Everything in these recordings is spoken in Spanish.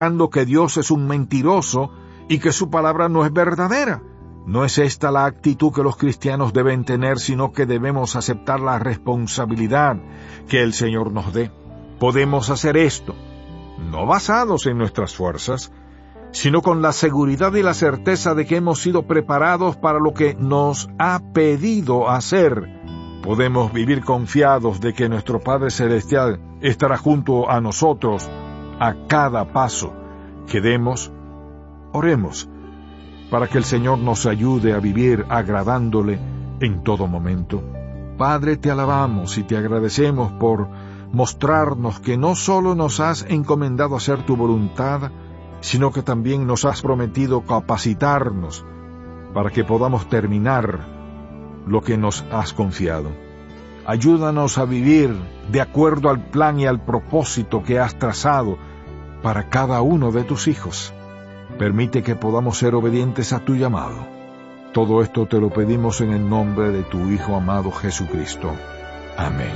que Dios es un mentiroso y que su palabra no es verdadera. No es esta la actitud que los cristianos deben tener, sino que debemos aceptar la responsabilidad que el Señor nos dé. Podemos hacer esto, no basados en nuestras fuerzas, sino con la seguridad y la certeza de que hemos sido preparados para lo que nos ha pedido hacer. Podemos vivir confiados de que nuestro Padre Celestial estará junto a nosotros a cada paso que demos. Oremos para que el Señor nos ayude a vivir agradándole en todo momento. Padre, te alabamos y te agradecemos por mostrarnos que no solo nos has encomendado hacer tu voluntad, sino que también nos has prometido capacitarnos para que podamos terminar lo que nos has confiado. Ayúdanos a vivir de acuerdo al plan y al propósito que has trazado para cada uno de tus hijos. Permite que podamos ser obedientes a tu llamado. Todo esto te lo pedimos en el nombre de tu Hijo amado Jesucristo. Amén.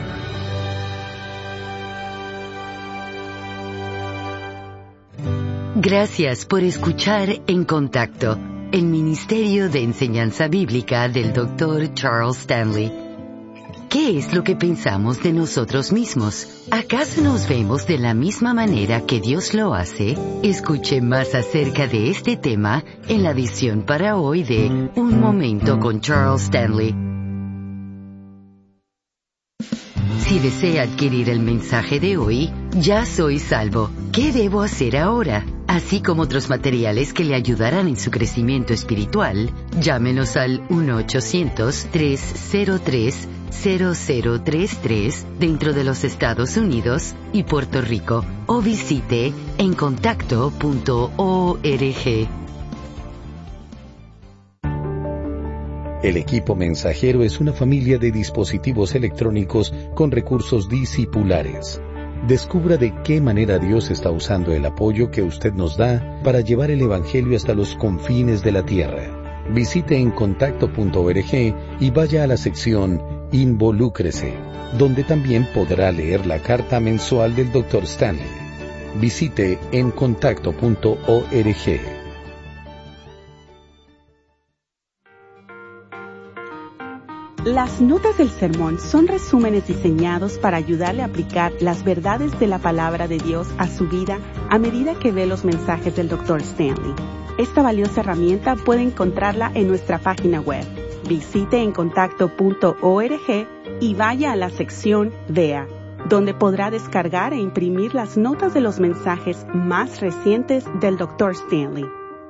Gracias por escuchar En Contacto, el Ministerio de Enseñanza Bíblica del Dr. Charles Stanley. ¿Qué es lo que pensamos de nosotros mismos? ¿Acaso nos vemos de la misma manera que Dios lo hace? Escuche más acerca de este tema en la edición para hoy de Un Momento con Charles Stanley. Si desea adquirir el mensaje de hoy, Ya soy salvo, ¿qué debo hacer ahora? Así como otros materiales que le ayudarán en su crecimiento espiritual, llámenos al 1-800-303-0033 dentro de los Estados Unidos y Puerto Rico, o visite encontacto.org. El equipo mensajero es una familia de dispositivos electrónicos con recursos discipulares. Descubra de qué manera Dios está usando el apoyo que usted nos da para llevar el Evangelio hasta los confines de la tierra. Visite encontacto.org y vaya a la sección Involúcrese, donde también podrá leer la carta mensual del Dr. Stanley. Visite encontacto.org. Las notas del sermón son resúmenes diseñados para ayudarle a aplicar las verdades de la palabra de Dios a su vida a medida que ve los mensajes del Dr. Stanley. Esta valiosa herramienta puede encontrarla en nuestra página web. Visite encontacto.org y vaya a la sección Vea, donde podrá descargar e imprimir las notas de los mensajes más recientes del Dr. Stanley.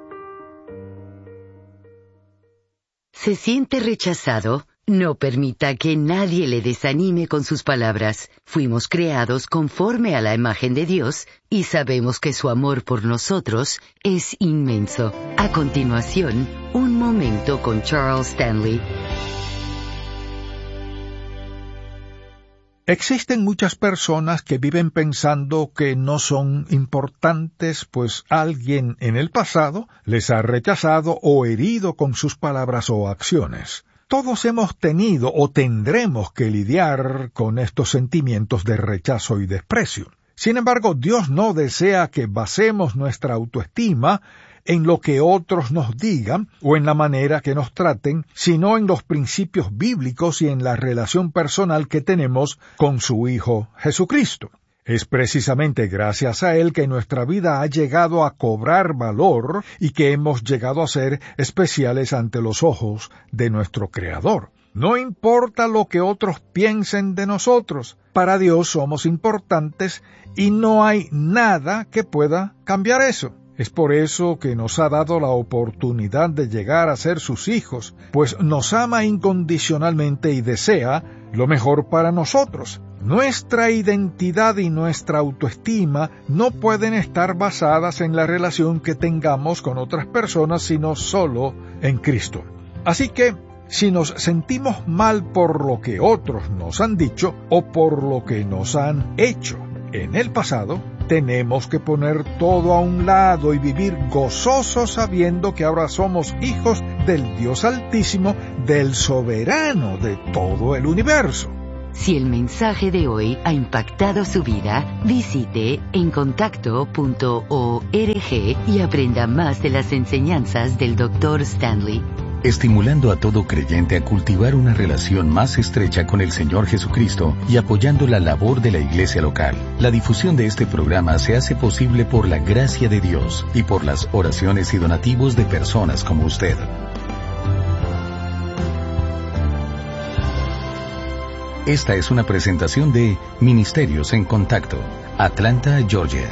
¿Se siente rechazado? No permita que nadie le desanime con sus palabras. Fuimos creados conforme a la imagen de Dios y sabemos que su amor por nosotros es inmenso. A continuación, un momento con Charles Stanley. Existen muchas personas que viven pensando que no son importantes, pues alguien en el pasado les ha rechazado o herido con sus palabras o acciones. Todos hemos tenido o tendremos que lidiar con estos sentimientos de rechazo y desprecio. Sin embargo, Dios no desea que basemos nuestra autoestima en lo que otros nos digan o en la manera que nos traten, sino en los principios bíblicos y en la relación personal que tenemos con su Hijo Jesucristo. Es precisamente gracias a Él que nuestra vida ha llegado a cobrar valor y que hemos llegado a ser especiales ante los ojos de nuestro Creador. No importa lo que otros piensen de nosotros, para Dios somos importantes y no hay nada que pueda cambiar eso. Es por eso que nos ha dado la oportunidad de llegar a ser sus hijos, pues nos ama incondicionalmente y desea lo mejor para nosotros. Nuestra identidad y nuestra autoestima no pueden estar basadas en la relación que tengamos con otras personas, sino solo en Cristo. Así que, si nos sentimos mal por lo que otros nos han dicho o por lo que nos han hecho en el pasado, tenemos que poner todo a un lado y vivir gozosos sabiendo que ahora somos hijos del Dios Altísimo, del soberano de todo el universo. Si el mensaje de hoy ha impactado su vida, visite encontacto.org y aprenda más de las enseñanzas del Dr. Stanley. Estimulando a todo creyente a cultivar una relación más estrecha con el Señor Jesucristo y apoyando la labor de la iglesia local. La difusión de este programa se hace posible por la gracia de Dios y por las oraciones y donativos de personas como usted. Esta es una presentación de Ministerios en Contacto, Atlanta, Georgia.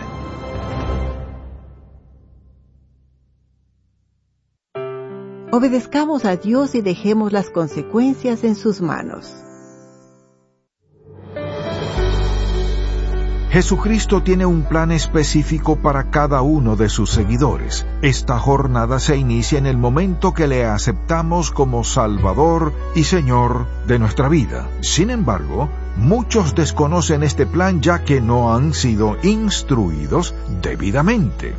Obedezcamos a Dios y dejemos las consecuencias en sus manos. Jesucristo tiene un plan específico para cada uno de sus seguidores. Esta jornada se inicia en el momento que le aceptamos como Salvador y Señor de nuestra vida. Sin embargo, muchos desconocen este plan ya que no han sido instruidos debidamente.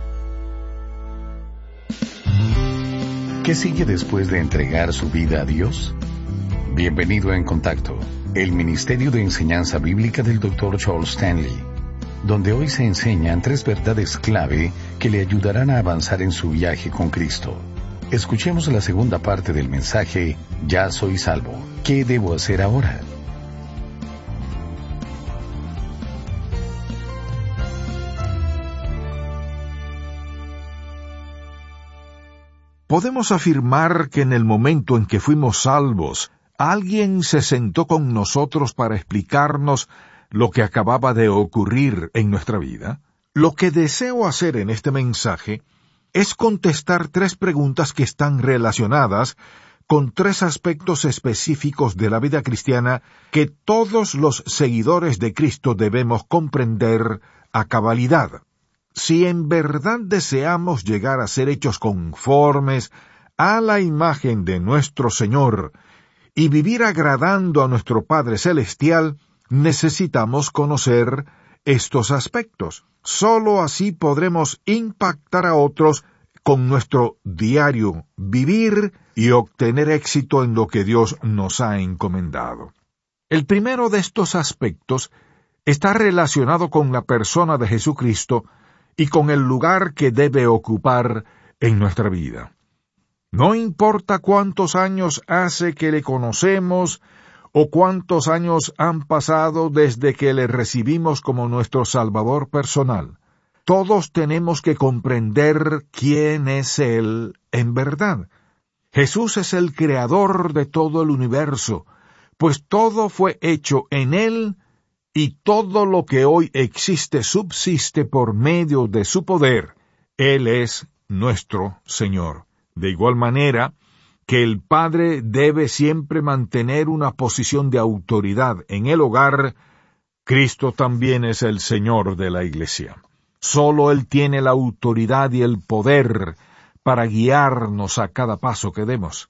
¿Qué sigue después de entregar su vida a Dios? Bienvenido a En Contacto, el Ministerio de Enseñanza Bíblica del Dr. Charles Stanley, donde hoy se enseñan 3 verdades clave que le ayudarán a avanzar en su viaje con Cristo. Escuchemos la segunda parte del mensaje, Ya soy salvo. ¿Qué debo hacer ahora? Podemos afirmar que en el momento en que fuimos salvos, alguien se sentó con nosotros para explicarnos lo que acababa de ocurrir en nuestra vida. Lo que deseo hacer en este mensaje es contestar 3 preguntas que están relacionadas con 3 aspectos específicos de la vida cristiana que todos los seguidores de Cristo debemos comprender a cabalidad. Si en verdad deseamos llegar a ser hechos conformes a la imagen de nuestro Señor y vivir agradando a nuestro Padre Celestial, necesitamos conocer estos aspectos. Solo así podremos impactar a otros con nuestro diario vivir y obtener éxito en lo que Dios nos ha encomendado. El primero de estos aspectos está relacionado con la persona de Jesucristo y con el lugar que debe ocupar en nuestra vida. No importa cuántos años hace que le conocemos o cuántos años han pasado desde que le recibimos como nuestro Salvador personal, todos tenemos que comprender quién es Él en verdad. Jesús es el creador de todo el universo, pues todo fue hecho en Él y todo lo que hoy existe subsiste por medio de su poder. Él es nuestro Señor. De igual manera que el Padre debe siempre mantener una posición de autoridad en el hogar, Cristo también es el Señor de la Iglesia. Solo Él tiene la autoridad y el poder para guiarnos a cada paso que demos.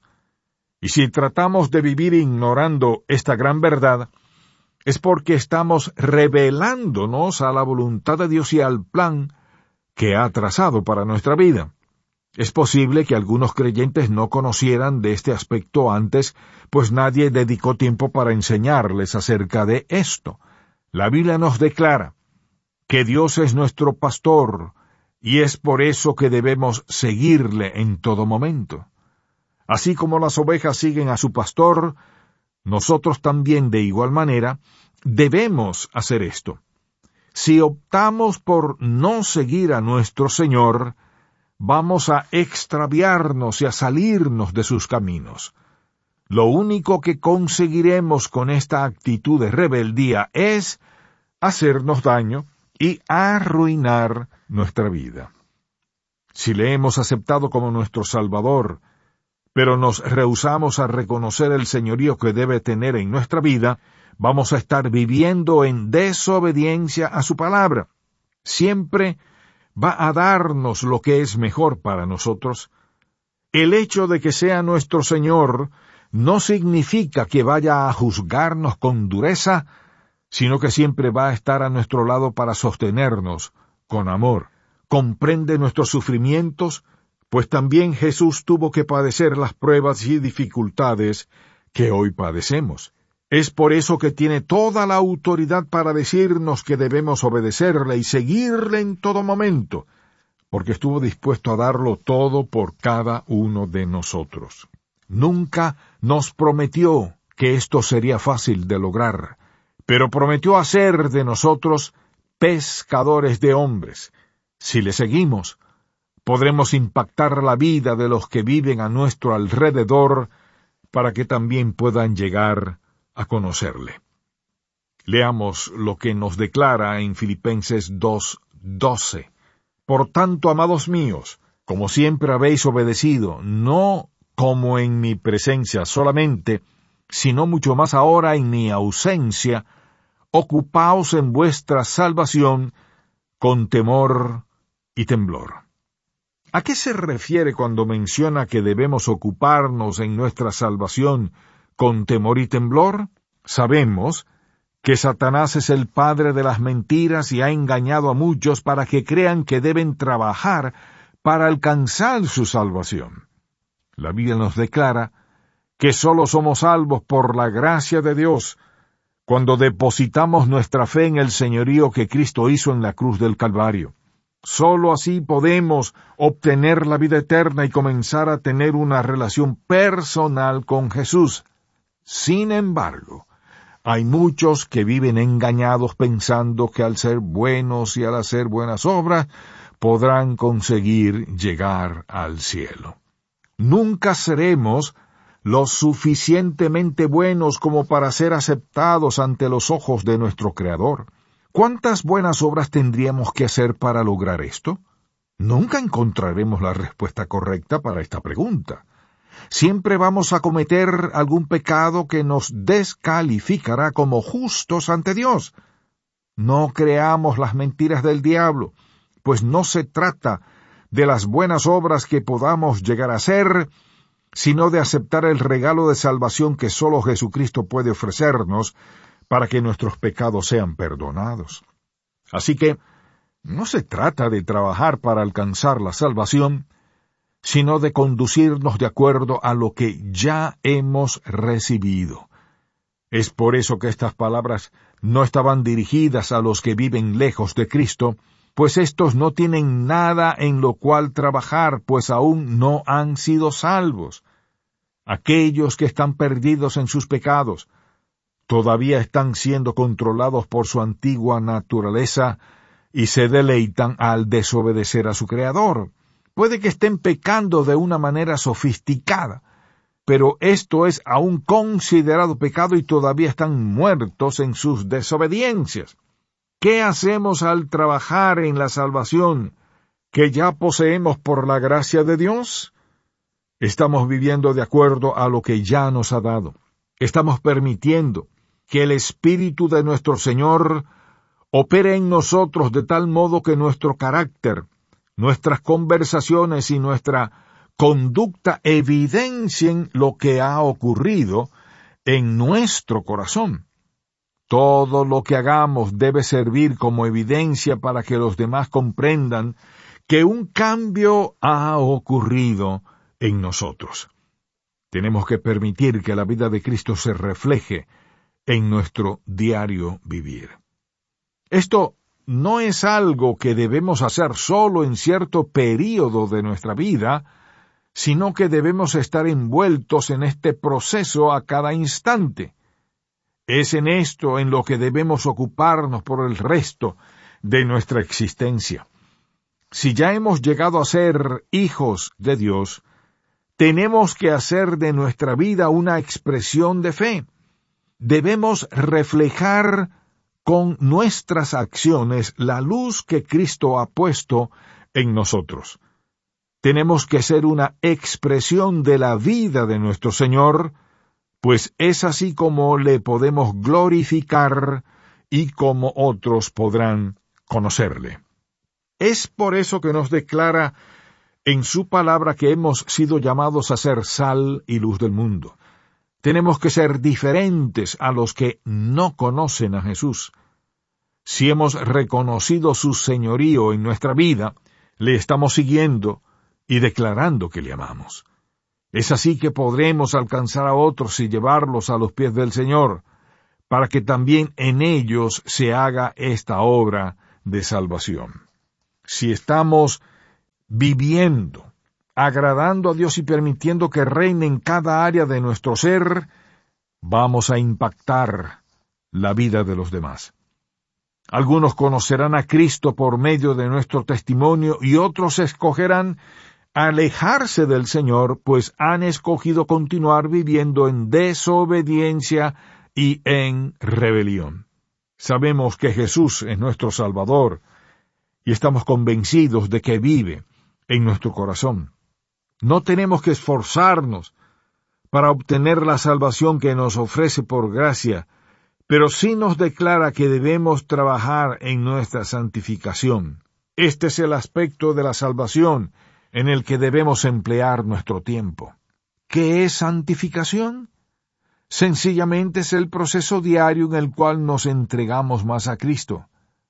Y si tratamos de vivir ignorando esta gran verdad, es porque estamos rebelándonos a la voluntad de Dios y al plan que ha trazado para nuestra vida. Es posible que algunos creyentes no conocieran de este aspecto antes, pues nadie dedicó tiempo para enseñarles acerca de esto. La Biblia nos declara que Dios es nuestro pastor, y es por eso que debemos seguirle en todo momento. Así como las ovejas siguen a su pastor, nosotros también de igual manera debemos hacer esto. Si optamos por no seguir a nuestro Señor, vamos a extraviarnos y a salirnos de sus caminos. Lo único que conseguiremos con esta actitud de rebeldía es hacernos daño y arruinar nuestra vida. Si le hemos aceptado como nuestro Salvador, pero nos rehusamos a reconocer el señorío que debe tener en nuestra vida, vamos a estar viviendo en desobediencia a su palabra. Siempre va a darnos lo que es mejor para nosotros. El hecho de que sea nuestro Señor no significa que vaya a juzgarnos con dureza, sino que siempre va a estar a nuestro lado para sostenernos con amor. Comprende nuestros sufrimientos, pues también Jesús tuvo que padecer las pruebas y dificultades que hoy padecemos. Es por eso que tiene toda la autoridad para decirnos que debemos obedecerle y seguirle en todo momento, porque estuvo dispuesto a darlo todo por cada uno de nosotros. Nunca nos prometió que esto sería fácil de lograr, pero prometió hacer de nosotros pescadores de hombres. Si le seguimos, podremos impactar la vida de los que viven a nuestro alrededor para que también puedan llegar a conocerle. Leamos lo que nos declara en Filipenses 2:12. Por tanto, amados míos, como siempre habéis obedecido, no como en mi presencia solamente, sino mucho más ahora en mi ausencia, ocupaos en vuestra salvación con temor y temblor. ¿A qué se refiere cuando menciona que debemos ocuparnos en nuestra salvación con temor y temblor? Sabemos que Satanás es el padre de las mentiras y ha engañado a muchos para que crean que deben trabajar para alcanzar su salvación. La Biblia nos declara que sólo somos salvos por la gracia de Dios cuando depositamos nuestra fe en el señorío que Cristo hizo en la cruz del Calvario. Sólo así podemos obtener la vida eterna y comenzar a tener una relación personal con Jesús. Sin embargo, hay muchos que viven engañados pensando que al ser buenos y al hacer buenas obras podrán conseguir llegar al cielo. Nunca seremos lo suficientemente buenos como para ser aceptados ante los ojos de nuestro Creador. ¿Cuántas buenas obras tendríamos que hacer para lograr esto? Nunca encontraremos la respuesta correcta para esta pregunta. Siempre vamos a cometer algún pecado que nos descalificará como justos ante Dios. No creamos las mentiras del diablo, pues no se trata de las buenas obras que podamos llegar a hacer, sino de aceptar el regalo de salvación que sólo Jesucristo puede ofrecernos para que nuestros pecados sean perdonados. Así que no se trata de trabajar para alcanzar la salvación, sino de conducirnos de acuerdo a lo que ya hemos recibido. Es por eso que estas palabras no estaban dirigidas a los que viven lejos de Cristo, pues éstos no tienen nada en lo cual trabajar, pues aún no han sido salvos. Aquellos que están perdidos en sus pecados, todavía están siendo controlados por su antigua naturaleza y se deleitan al desobedecer a su Creador. Puede que estén pecando de una manera sofisticada, pero esto es aún considerado pecado y todavía están muertos en sus desobediencias. ¿Qué hacemos al trabajar en la salvación que ya poseemos por la gracia de Dios? Estamos viviendo de acuerdo a lo que ya nos ha dado. Estamos permitiendo que el Espíritu de nuestro Señor opere en nosotros de tal modo que nuestro carácter, nuestras conversaciones y nuestra conducta evidencien lo que ha ocurrido en nuestro corazón. Todo lo que hagamos debe servir como evidencia para que los demás comprendan que un cambio ha ocurrido en nosotros. Tenemos que permitir que la vida de Cristo se refleje en nuestro diario vivir. Esto no es algo que debemos hacer solo en cierto período de nuestra vida, sino que debemos estar envueltos en este proceso a cada instante. Es en esto en lo que debemos ocuparnos por el resto de nuestra existencia. Si ya hemos llegado a ser hijos de Dios, tenemos que hacer de nuestra vida una expresión de fe. Debemos reflejar con nuestras acciones la luz que Cristo ha puesto en nosotros. Tenemos que ser una expresión de la vida de nuestro Señor, pues es así como le podemos glorificar y como otros podrán conocerle. Es por eso que nos declara en su palabra que hemos sido llamados a ser sal y luz del mundo. Tenemos que ser diferentes a los que no conocen a Jesús. Si hemos reconocido su señorío en nuestra vida, le estamos siguiendo y declarando que le amamos. Es así que podremos alcanzar a otros y llevarlos a los pies del Señor. para que también en ellos se haga esta obra de salvación. Si estamos viviendo, agradando a Dios y permitiendo que reine en cada área de nuestro ser, vamos a impactar la vida de los demás. Algunos conocerán a Cristo por medio de nuestro testimonio y otros escogerán alejarse del Señor, pues han escogido continuar viviendo en desobediencia y en rebelión. Sabemos que Jesús es nuestro Salvador y estamos convencidos de que vive en nuestro corazón. No tenemos que esforzarnos para obtener la salvación que nos ofrece por gracia, pero sí nos declara que debemos trabajar en nuestra santificación. Este es el aspecto de la salvación en el que debemos emplear nuestro tiempo. ¿Qué es santificación? Sencillamente es el proceso diario en el cual nos entregamos más a Cristo.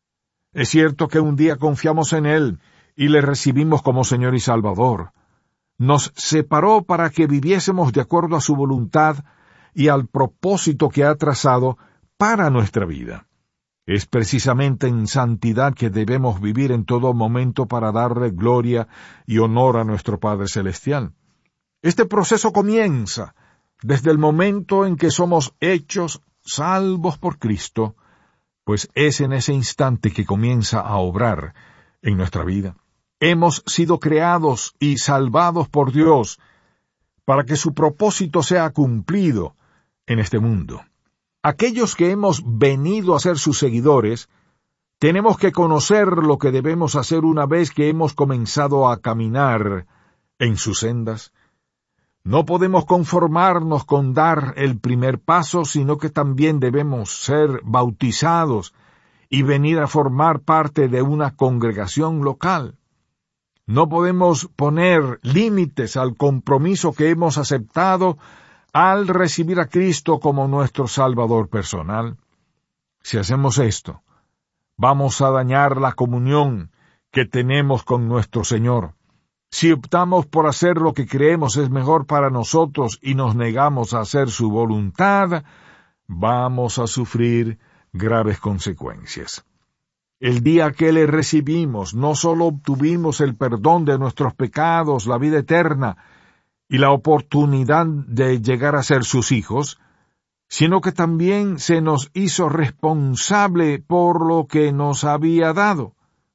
Es cierto que un día confiamos en Él y le recibimos como Señor y Salvador. Nos separó para que viviésemos de acuerdo a su voluntad y al propósito que ha trazado para nuestra vida. Es precisamente en santidad que debemos vivir en todo momento para darle gloria y honor a nuestro Padre Celestial. Este proceso comienza desde el momento en que somos hechos salvos por Cristo, pues es en ese instante que comienza a obrar en nuestra vida. Hemos sido creados y salvados por Dios para que su propósito sea cumplido en este mundo. Aquellos que hemos venido a ser sus seguidores, tenemos que conocer lo que debemos hacer una vez que hemos comenzado a caminar en sus sendas. No podemos conformarnos con dar el primer paso, sino que también debemos ser bautizados y venir a formar parte de una congregación local. No podemos poner límites al compromiso que hemos aceptado al recibir a Cristo como nuestro Salvador personal. Si hacemos esto, vamos a dañar la comunión que tenemos con nuestro Señor. Si optamos por hacer lo que creemos es mejor para nosotros y nos negamos a hacer su voluntad, vamos a sufrir graves consecuencias. El día que le recibimos, no solo obtuvimos el perdón de nuestros pecados, la vida eterna y la oportunidad de llegar a ser sus hijos, sino que también se nos hizo responsable por lo que nos había dado.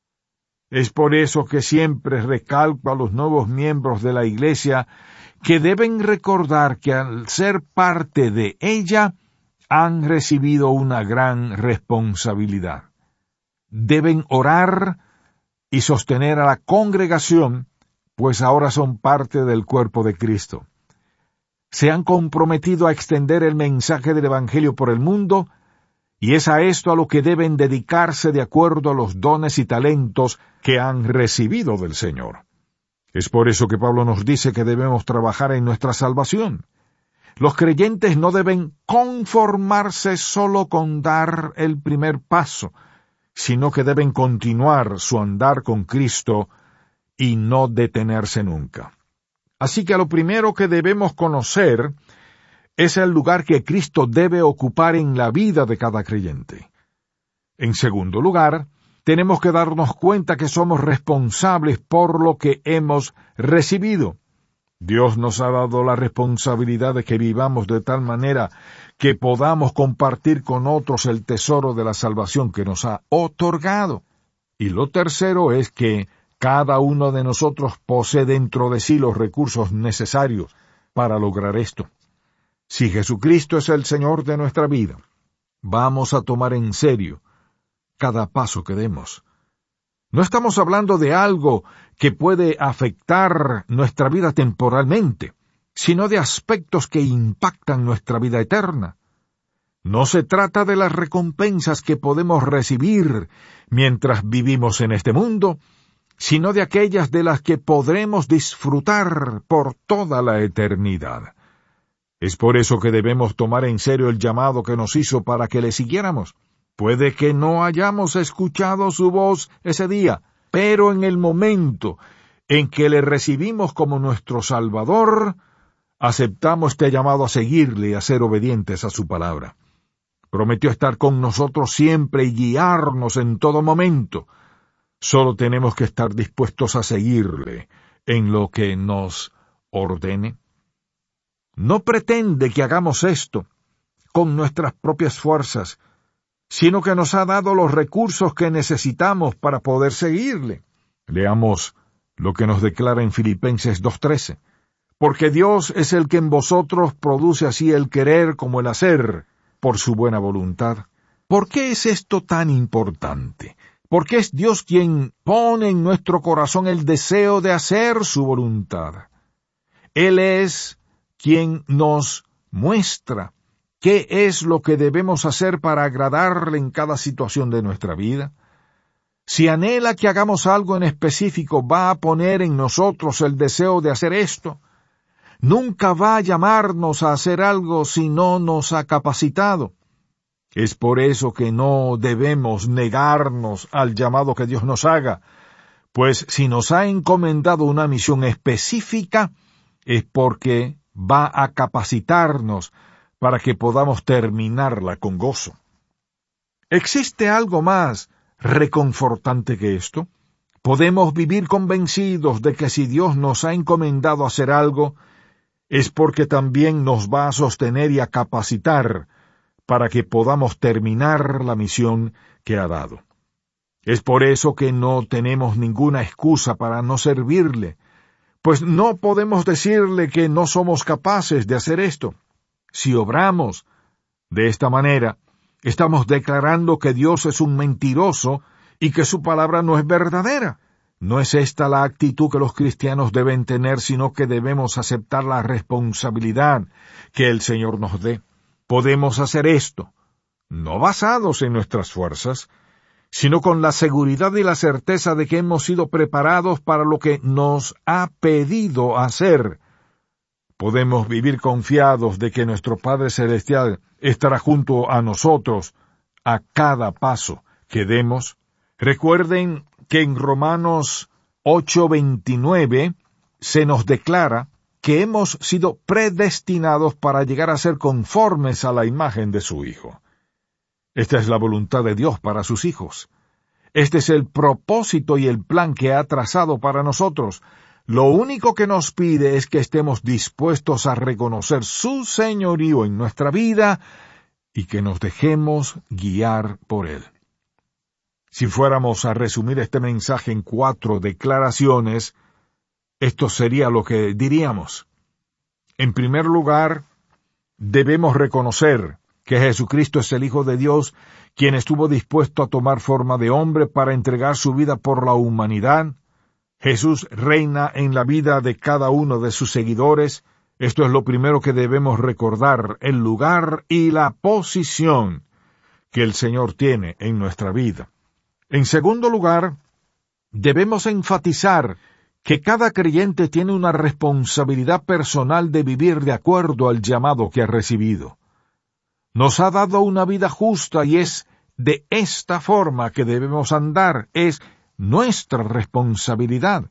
Es por eso que siempre recalco a los nuevos miembros de la Iglesia que deben recordar que al ser parte de ella han recibido una gran responsabilidad. Deben orar y sostener a la congregación, pues ahora son parte del cuerpo de Cristo. Se han comprometido a extender el mensaje del Evangelio por el mundo, y es a esto a lo que deben dedicarse de acuerdo a los dones y talentos que han recibido del Señor. Es por eso que Pablo nos dice que debemos trabajar en nuestra salvación. Los creyentes no deben conformarse solo con dar el primer paso, sino que deben continuar su andar con Cristo y no detenerse nunca. Así que lo primero que debemos conocer es el lugar que Cristo debe ocupar en la vida de cada creyente. En segundo lugar, tenemos que darnos cuenta que somos responsables por lo que hemos recibido. Dios nos ha dado la responsabilidad de que vivamos de tal manera que podamos compartir con otros el tesoro de la salvación que nos ha otorgado. Y lo tercero es que cada uno de nosotros posee dentro de sí los recursos necesarios para lograr esto. Si Jesucristo es el Señor de nuestra vida, vamos a tomar en serio cada paso que demos. No estamos hablando de algo que puede afectar nuestra vida temporalmente, sino de aspectos que impactan nuestra vida eterna. No se trata de las recompensas que podemos recibir mientras vivimos en este mundo, sino de aquellas de las que podremos disfrutar por toda la eternidad. Es por eso que debemos tomar en serio el llamado que nos hizo para que le siguiéramos. Puede que no hayamos escuchado su voz ese día, pero en el momento en que le recibimos como nuestro Salvador, aceptamos este llamado a seguirle y a ser obedientes a su palabra. Prometió estar con nosotros siempre y guiarnos en todo momento. Solo tenemos que estar dispuestos a seguirle en lo que nos ordene. No pretende que hagamos esto con nuestras propias fuerzas, sino que nos ha dado los recursos que necesitamos para poder seguirle. Leamos lo que nos declara en Filipenses 2:13. Porque Dios es el que en vosotros produce así el querer como el hacer, por su buena voluntad. ¿Por qué es esto tan importante? Porque es Dios quien pone en nuestro corazón el deseo de hacer su voluntad. Él es quien nos muestra qué es lo que debemos hacer para agradarle en cada situación de nuestra vida. Si anhela que hagamos algo en específico, va a poner en nosotros el deseo de hacer esto. Nunca va a llamarnos a hacer algo si no nos ha capacitado. Es por eso que no debemos negarnos al llamado que Dios nos haga, pues si nos ha encomendado una misión específica, es porque va a capacitarnos para que podamos terminarla con gozo. ¿Existe algo más reconfortante que esto? Podemos vivir convencidos de que si Dios nos ha encomendado hacer algo, es porque también nos va a sostener y a capacitar para que podamos terminar la misión que ha dado. Es por eso que no tenemos ninguna excusa para no servirle, pues no podemos decirle que no somos capaces de hacer esto. Si obramos de esta manera, estamos declarando que Dios es un mentiroso y que su palabra no es verdadera. No es esta la actitud que los cristianos deben tener, sino que debemos aceptar la responsabilidad que el Señor nos dé. Podemos hacer esto, no basados en nuestras fuerzas, sino con la seguridad y la certeza de que hemos sido preparados para lo que nos ha pedido hacer. Podemos vivir confiados de que nuestro Padre Celestial estará junto a nosotros a cada paso que demos. Recuerden que en Romanos 8:29 se nos declara que hemos sido predestinados para llegar a ser conformes a la imagen de su Hijo. Esta es la voluntad de Dios para sus hijos. Este es el propósito y el plan que ha trazado para nosotros. Lo único que nos pide es que estemos dispuestos a reconocer su señorío en nuestra vida y que nos dejemos guiar por Él. Si fuéramos a resumir este mensaje en 4 declaraciones, esto sería lo que diríamos. En primer lugar, debemos reconocer que Jesucristo es el Hijo de Dios, quien estuvo dispuesto a tomar forma de hombre para entregar su vida por la humanidad. Jesús reina en la vida de cada uno de sus seguidores. Esto es lo primero que debemos recordar, el lugar y la posición que el Señor tiene en nuestra vida. En segundo lugar, debemos enfatizar que cada creyente tiene una responsabilidad personal de vivir de acuerdo al llamado que ha recibido. Nos ha dado una vida justa y es de esta forma que debemos andar, es nuestra responsabilidad.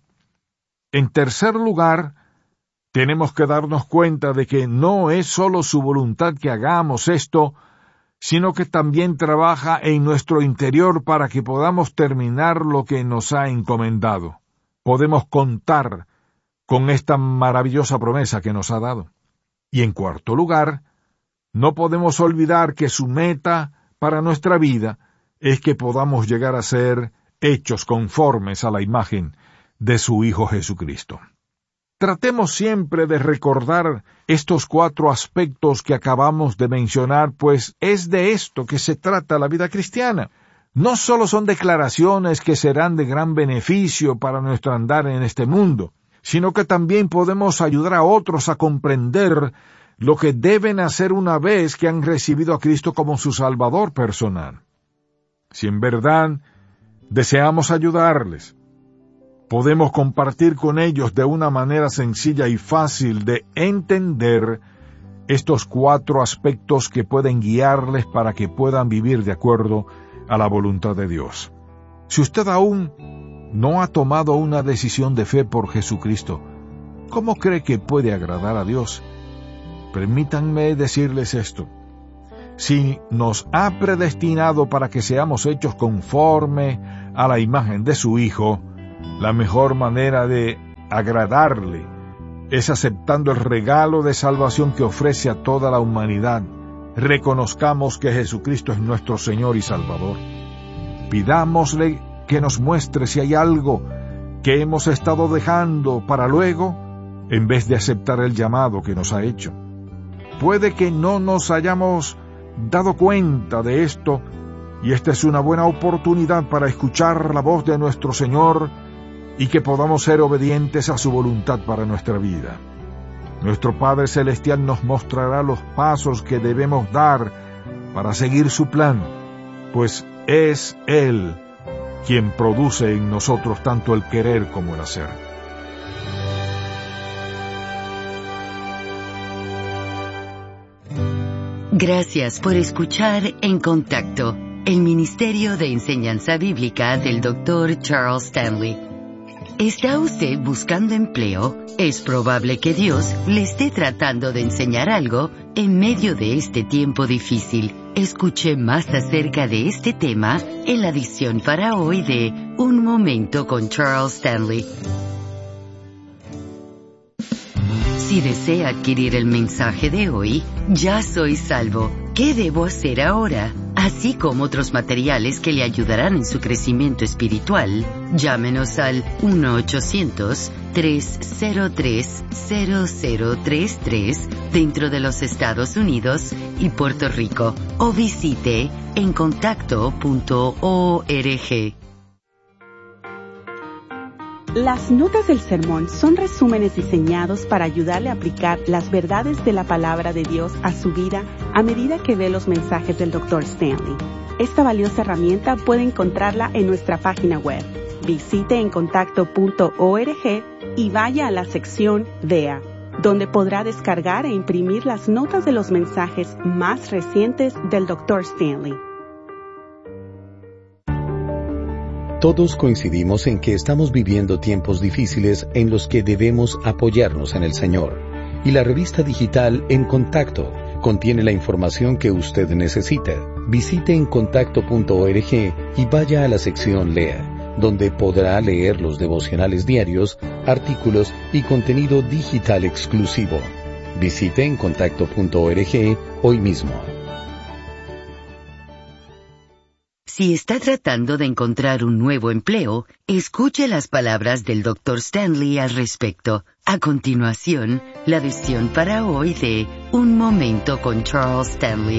En tercer lugar, tenemos que darnos cuenta de que no es solo su voluntad que hagamos esto, sino que también trabaja en nuestro interior para que podamos terminar lo que nos ha encomendado. Podemos contar con esta maravillosa promesa que nos ha dado. Y en cuarto lugar, no podemos olvidar que su meta para nuestra vida es que podamos llegar a ser hechos conformes a la imagen de su Hijo Jesucristo. Tratemos siempre de recordar estos 4 aspectos que acabamos de mencionar, pues es de esto que se trata la vida cristiana. No solo son declaraciones que serán de gran beneficio para nuestro andar en este mundo, sino que también podemos ayudar a otros a comprender lo que deben hacer una vez que han recibido a Cristo como su Salvador personal. Si en verdad deseamos ayudarles, podemos compartir con ellos de una manera sencilla y fácil de entender estos 4 aspectos que pueden guiarles para que puedan vivir de acuerdo a la voluntad de Dios. Si usted aún no ha tomado una decisión de fe por Jesucristo, ¿cómo cree que puede agradar a Dios? Permítanme decirles esto. si nos ha predestinado para que seamos hechos conforme a la imagen de su Hijo, la mejor manera de agradarle es aceptando el regalo de salvación que ofrece a toda la humanidad. Reconozcamos que Jesucristo es nuestro Señor y Salvador. Pidámosle que nos muestre si hay algo que hemos estado dejando para luego, en vez de aceptar el llamado que nos ha hecho. Puede que no nos hayamos dado cuenta de esto, y esta es una buena oportunidad para escuchar la voz de nuestro Señor y que podamos ser obedientes a su voluntad para nuestra vida. Nuestro Padre Celestial nos mostrará los pasos que debemos dar para seguir su plan, pues es Él quien produce en nosotros tanto el querer como el hacer. Gracias por escuchar En Contacto, el Ministerio de Enseñanza Bíblica del Dr. Charles Stanley. ¿Está usted buscando empleo? Es probable que Dios le esté tratando de enseñar algo en medio de este tiempo difícil. Escuche más acerca de este tema en la edición para hoy de Un Momento con Charles Stanley. Si desea adquirir el mensaje de hoy, Ya soy salvo, ¿qué debo hacer ahora? Así como otros materiales que le ayudarán en su crecimiento espiritual, llámenos al 1-800-303-0033 dentro de los Estados Unidos y Puerto Rico, o visite encontacto.org. Las notas del sermón son resúmenes diseñados para ayudarle a aplicar las verdades de la palabra de Dios a su vida a medida que ve los mensajes del Dr. Stanley. Esta valiosa herramienta puede encontrarla en nuestra página web. Visite encontacto.org y vaya a la sección Vea, donde podrá descargar e imprimir las notas de los mensajes más recientes del Dr. Stanley. Todos coincidimos en que estamos viviendo tiempos difíciles en los que debemos apoyarnos en el Señor. Y la revista digital En Contacto contiene la información que usted necesita. Visite encontacto.org y vaya a la sección Lea, donde podrá leer los devocionales diarios, artículos y contenido digital exclusivo. Visite encontacto.org hoy mismo. Si está tratando de encontrar un nuevo empleo, escuche las palabras del Dr. Stanley al respecto. A continuación, la edición para hoy de Un Momento con Charles Stanley.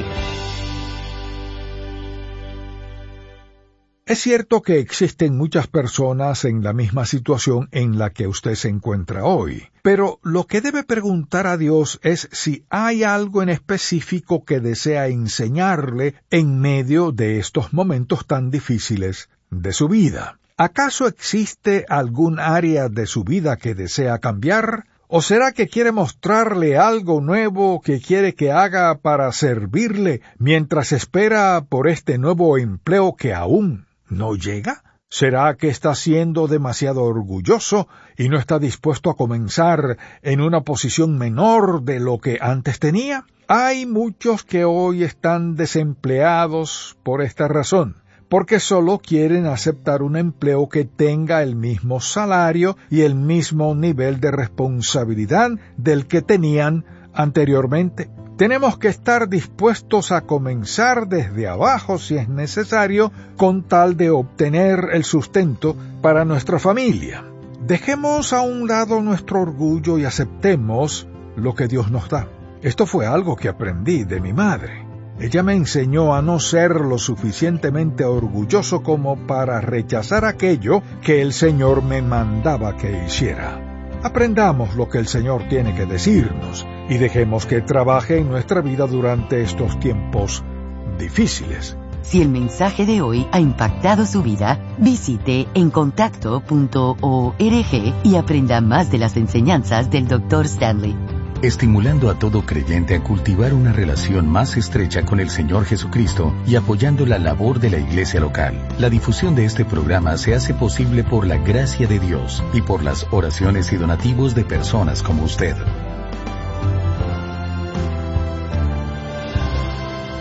Es cierto que existen muchas personas en la misma situación en la que usted se encuentra hoy, pero lo que debe preguntar a Dios es si hay algo en específico que desea enseñarle en medio de estos momentos tan difíciles de su vida. ¿Acaso existe algún área de su vida que desea cambiar? ¿O será que quiere mostrarle algo nuevo que quiere que haga para servirle mientras espera por este nuevo empleo que aún no llega? ¿Será que está siendo demasiado orgulloso y no está dispuesto a comenzar en una posición menor de lo que antes tenía? Hay muchos que hoy están desempleados por esta razón, porque solo quieren aceptar un empleo que tenga el mismo salario y el mismo nivel de responsabilidad del que tenían anteriormente. Tenemos que estar dispuestos a comenzar desde abajo si es necesario, con tal de obtener el sustento para nuestra familia. Dejemos a un lado nuestro orgullo y aceptemos lo que Dios nos da. Esto fue algo que aprendí de mi madre. Ella me enseñó a no ser lo suficientemente orgulloso como para rechazar aquello que el Señor me mandaba que hiciera. Aprendamos lo que el Señor tiene que decirnos y dejemos que trabaje en nuestra vida durante estos tiempos difíciles. Si el mensaje de hoy ha impactado su vida, visite encontacto.org y aprenda más de las enseñanzas del Dr. Stanley. Estimulando a todo creyente a cultivar una relación más estrecha con el Señor Jesucristo y apoyando la labor de la iglesia local. La difusión de este programa se hace posible por la gracia de Dios y por las oraciones y donativos de personas como usted.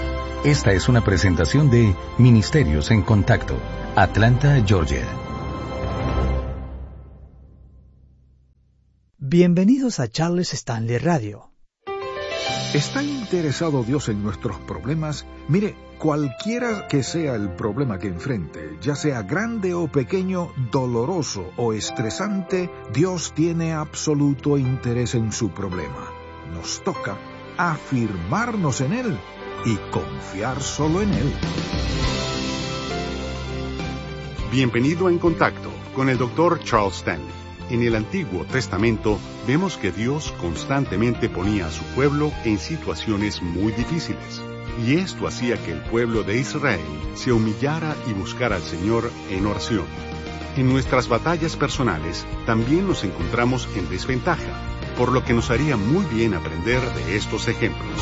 Esta es una presentación de Ministerios en Contacto, Atlanta, Georgia. Bienvenidos a Charles Stanley Radio. ¿Está interesado Dios en nuestros problemas? Mire, cualquiera que sea el problema que enfrente, ya sea grande o pequeño, doloroso o estresante, Dios tiene absoluto interés en su problema. Nos toca afirmarnos en Él y confiar solo en Él. Bienvenido a En Contacto con el Dr. Charles Stanley. En el Antiguo Testamento vemos que Dios constantemente ponía a su pueblo en situaciones muy difíciles. Y esto hacía que el pueblo de Israel se humillara y buscara al Señor en oración. En nuestras batallas personales también nos encontramos en desventaja, por lo que nos haría muy bien aprender de estos ejemplos.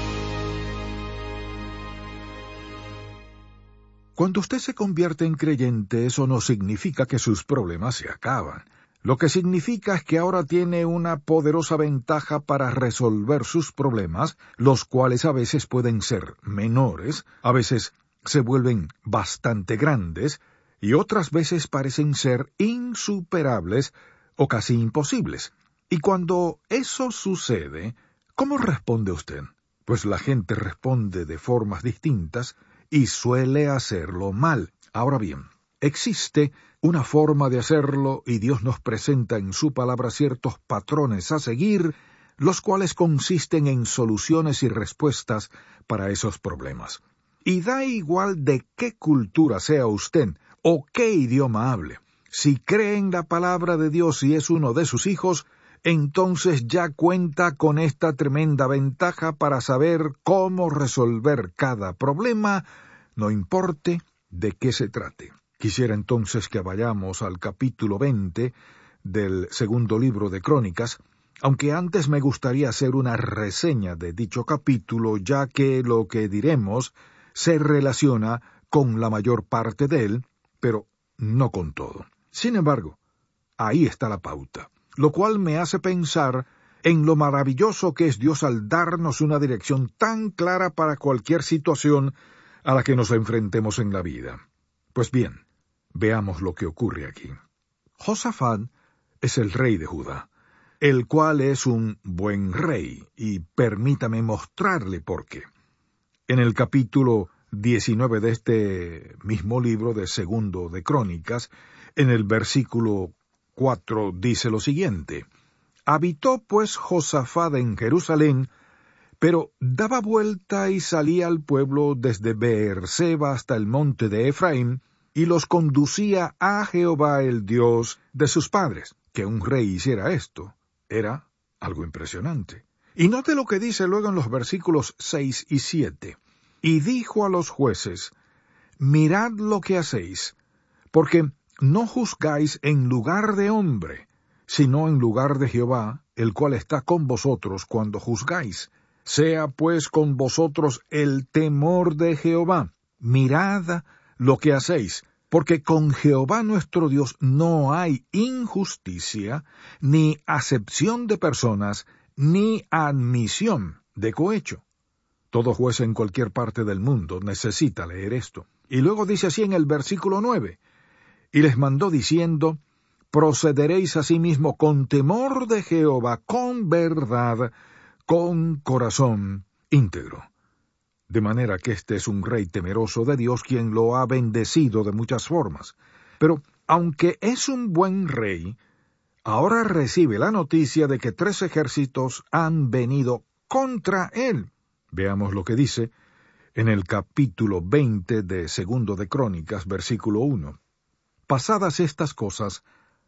Cuando usted se convierte en creyente, eso no significa que sus problemas se acaban. Lo que significa es que ahora tiene una poderosa ventaja para resolver sus problemas, los cuales a veces pueden ser menores, a veces se vuelven bastante grandes, y otras veces parecen ser insuperables o casi imposibles. Y cuando eso sucede, ¿cómo responde usted? Pues la gente responde de formas distintas y suele hacerlo mal. Ahora bien, existe una forma de hacerlo y Dios nos presenta en su palabra ciertos patrones a seguir, los cuales consisten en soluciones y respuestas para esos problemas. Y da igual de qué cultura sea usted o qué idioma hable. Si cree en la palabra de Dios y es uno de sus hijos, entonces ya cuenta con esta tremenda ventaja para saber cómo resolver cada problema, no importe de qué se trate. Quisiera entonces que vayamos al capítulo 20 del segundo libro de Crónicas, aunque antes me gustaría hacer una reseña de dicho capítulo, ya que lo que diremos se relaciona con la mayor parte de él, pero no con todo. Sin embargo, ahí está la pauta, lo cual me hace pensar en lo maravilloso que es Dios al darnos una dirección tan clara para cualquier situación a la que nos enfrentemos en la vida. Pues bien, veamos lo que ocurre aquí. Josafat es el rey de Judá, el cual es un buen rey, y permítame mostrarle por qué. En el capítulo 19 de este mismo libro de Segundo de Crónicas, en el versículo 4 dice lo siguiente: Habitó pues Josafat en Jerusalén, pero daba vuelta y salía al pueblo desde Beerseba hasta el monte de Efraín, y los conducía a Jehová el Dios de sus padres. Que un rey hiciera esto era algo impresionante. Y note lo que dice luego en los versículos 6 y 7. Y dijo a los jueces: Mirad lo que hacéis, porque no juzgáis en lugar de hombre, sino en lugar de Jehová, el cual está con vosotros cuando juzgáis. Sea pues con vosotros el temor de Jehová. Mirad lo que hacéis, porque con Jehová nuestro Dios no hay injusticia, ni acepción de personas, ni admisión de cohecho. Todo juez en cualquier parte del mundo necesita leer esto. Y luego dice así en el versículo 9, y les mandó diciendo: Procederéis asimismo con temor de Jehová, con verdad, con corazón íntegro. De manera que este es un rey temeroso de Dios, quien lo ha bendecido de muchas formas. Pero, aunque es un buen rey, ahora recibe la noticia de que 3 ejércitos han venido contra él. Veamos lo que dice en el capítulo 20 de Segundo de Crónicas, versículo 1. Pasadas estas cosas,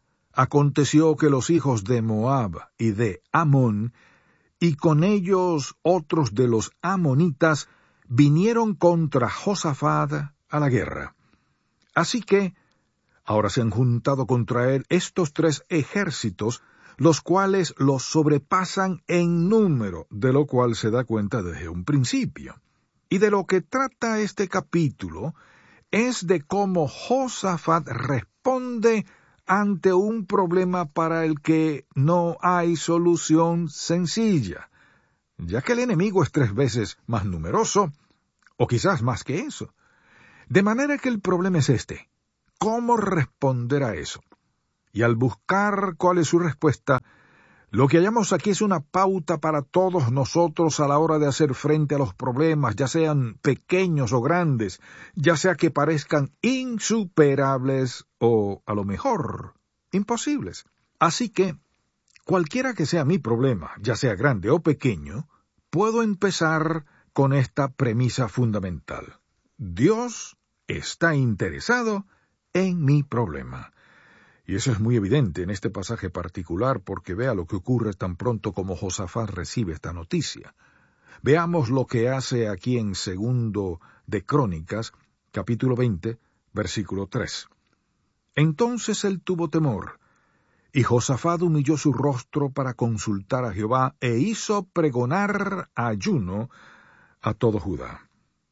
aconteció que los hijos de Moab y de Amón, y con ellos otros de los amonitas, vinieron contra Josafat a la guerra. Así que ahora se han juntado contra él estos 3 ejércitos, los cuales los sobrepasan en número, de lo cual se da cuenta desde un principio. Y de lo que trata este capítulo es de cómo Josafat responde ante un problema para el que no hay solución sencilla. Ya que el enemigo es 3 veces más numeroso, o quizás más que eso. De manera que el problema es este: ¿cómo responder a eso? Y al buscar cuál es su respuesta, lo que hallamos aquí es una pauta para todos nosotros a la hora de hacer frente a los problemas, ya sean pequeños o grandes, ya sea que parezcan insuperables o, a lo mejor, imposibles. Así que, cualquiera que sea mi problema, ya sea grande o pequeño, puedo empezar con esta premisa fundamental: Dios está interesado en mi problema. Y eso es muy evidente en este pasaje particular, porque vea lo que ocurre tan pronto como Josafat recibe esta noticia. Veamos lo que hace aquí en 2 de Crónicas, capítulo 20, versículo 3. Entonces él tuvo temor, y Josafat humilló su rostro para consultar a Jehová, e hizo pregonar ayuno a todo Judá.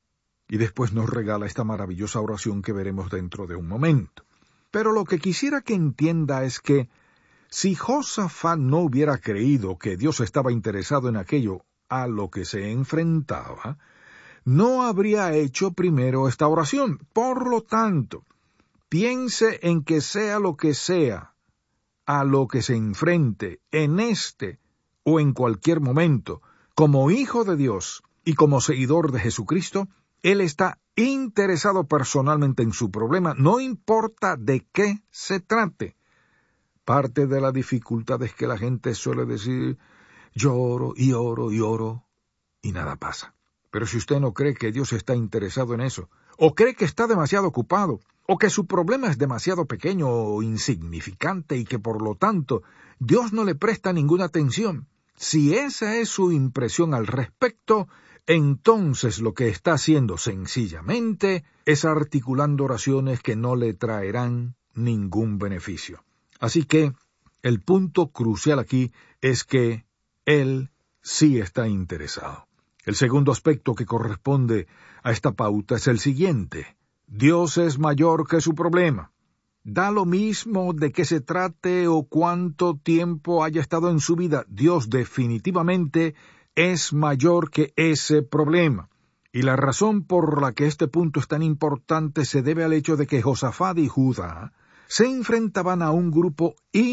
Y después nos regala esta maravillosa oración que veremos dentro de un momento. Pero lo que quisiera que entienda es que si Josafat no hubiera creído que Dios estaba interesado en aquello a lo que se enfrentaba, no habría hecho primero esta oración. Por lo tanto, piense en que sea lo que sea a lo que se enfrente en este o en cualquier momento, como hijo de Dios y como seguidor de Jesucristo, Él está interesado personalmente en su problema, no importa de qué se trate. Parte de la dificultad es que la gente suele decir: yo oro y oro y oro, y nada pasa. Pero si usted no cree que Dios está interesado en eso, o cree que está demasiado ocupado, o que su problema es demasiado pequeño o insignificante y que por lo tanto Dios no le presta ninguna atención, si esa es su impresión al respecto, entonces lo que está haciendo sencillamente es articulando oraciones que no le traerán ningún beneficio. Así que el punto crucial aquí es que Él sí está interesado. El segundo aspecto que corresponde a esta pauta es el siguiente: Dios es mayor que su problema. Da lo mismo de qué se trate o cuánto tiempo haya estado en su vida, Dios definitivamente es mayor que ese problema. Y la razón por la que este punto es tan importante se debe al hecho de que Josafat y Judá se enfrentaban a un grupo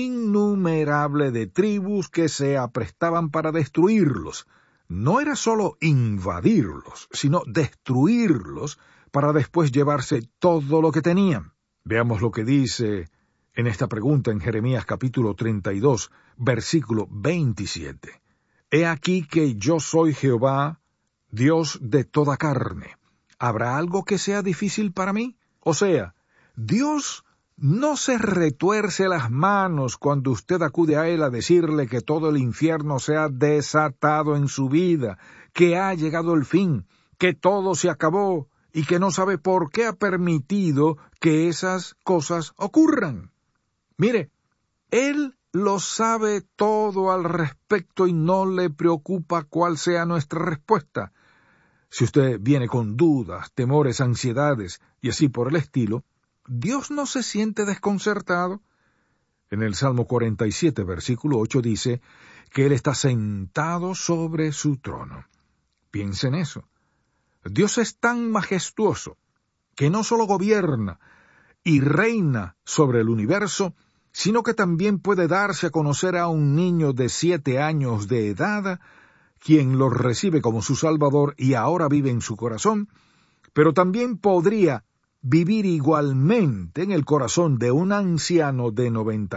innumerable de tribus que se aprestaban para destruirlos. No era solo invadirlos, sino destruirlos para después llevarse todo lo que tenían. Veamos lo que dice en esta pregunta en Jeremías capítulo 32, versículo 27. He aquí que yo soy Jehová, Dios de toda carne. ¿Habrá algo que sea difícil para mí? O sea, Dios no se retuerce las manos cuando usted acude a Él a decirle que todo el infierno se ha desatado en su vida, que ha llegado el fin, que todo se acabó y que no sabe por qué ha permitido que esas cosas ocurran. Mire, Él lo sabe todo al respecto y no le preocupa cuál sea nuestra respuesta. Si usted viene con dudas, temores, ansiedades y así por el estilo, Dios no se siente desconcertado. En el Salmo 47, versículo 8 dice que Él está sentado sobre su trono. Piensa en eso. Dios es tan majestuoso que no solo gobierna y reina sobre el universo, sino que también puede darse a conocer a un niño de 7 años de edad, quien lo recibe como su Salvador y ahora vive en su corazón, pero también podría vivir igualmente en el corazón de un anciano de